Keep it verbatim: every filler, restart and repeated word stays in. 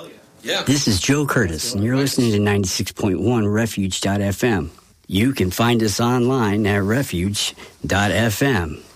Yeah. This is Joe Curtis, and you're listening to ninety-six point one refuge dot f m. You can find us online at refuge dot f m.